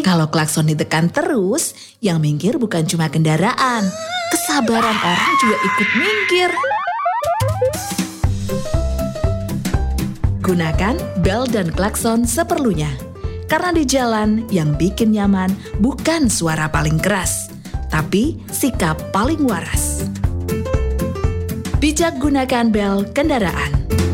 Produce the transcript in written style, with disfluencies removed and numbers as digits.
Kalau klakson ditekan terus, yang minggir bukan cuma kendaraan. Kesabaran orang juga ikut minggir. Gunakan bel dan klakson seperlunya. Karena di jalan yang bikin nyaman bukan suara paling keras, tapi sikap paling waras. Bijak gunakan bel kendaraan.